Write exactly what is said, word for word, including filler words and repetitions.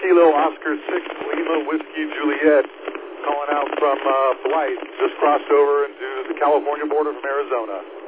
Kilo Oscar six Lima Whiskey Juliet, calling out from uh, Blythe, just crossed over into the California border from Arizona.